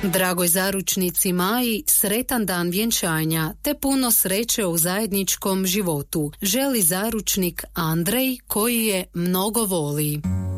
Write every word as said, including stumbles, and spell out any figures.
Dragoj zaručnici Maji sretan dan vjenčanja te puno sreće u zajedničkom životu želi zaručnik Andrej koji je mnogo voli.